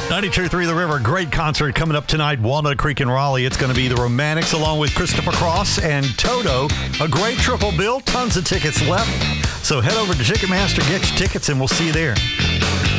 92.3 The River, great concert coming up tonight, Walnut Creek in Raleigh. It's going to be the Romantics along with Christopher Cross and Toto. A great triple bill, tons of tickets left. So head over to Ticketmaster, get your tickets, and we'll see you there.